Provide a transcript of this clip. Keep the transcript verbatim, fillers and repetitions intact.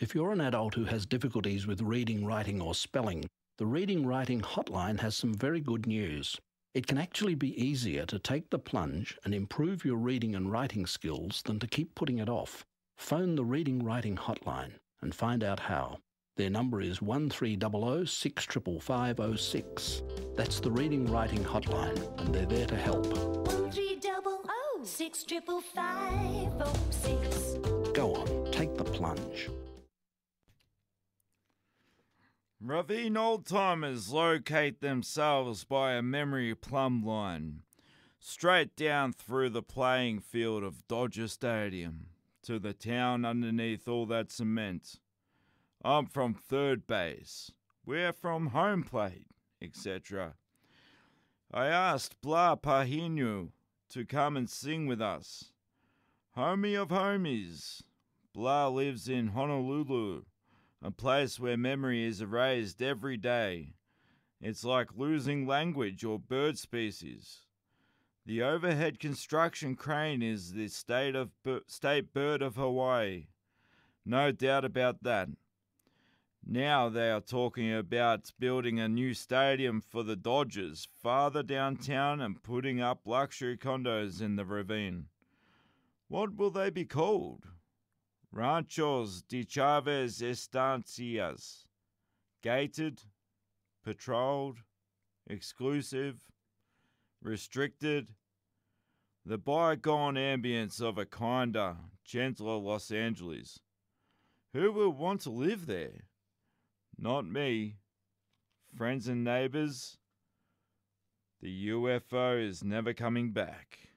If you're an adult who has difficulties with reading, writing or spelling, the Reading Writing Hotline has some very good news. It can actually be easier to take the plunge and improve your reading and writing skills than to keep putting it off. Phone the Reading Writing Hotline and find out how. Their number is one three zero zero six five five five zero six. That's the Reading Writing Hotline, and they're there to help. one three zero zero six five five five zero six. Go on, take the plunge. Ravine old-timers locate themselves by a memory plumb line, straight down through the playing field of Dodger Stadium, to the town underneath all that cement. I'm from third base, we're from home plate, et cetera. I asked Blah Pahinu to come and sing with us. Homie of homies, Blah lives in Honolulu, a place where memory is erased every day. It's like losing language or bird species. The overhead construction crane is the state of state bird of Hawaii. No doubt about that. Now they are talking about building a new stadium for the Dodgers farther downtown and putting up luxury condos in the ravine. What will they be called? Ranchos de Chavez Estancias. Gated, patrolled, exclusive, restricted. The bygone ambience of a kinder, gentler Los Angeles. Who will want to live there? Not me. Friends and neighbours, the U F O is never coming back.